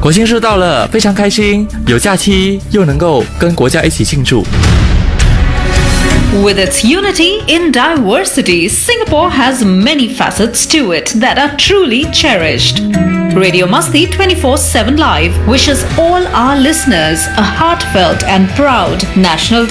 国庆日到了，非常开心，有假期又能够跟国家一起庆祝。 With its unity in diversity, Singapore has many facets to it that are truly cherished. Radio Masti 24/7 Live wishes all our listeners a heartfelt and proud National Day.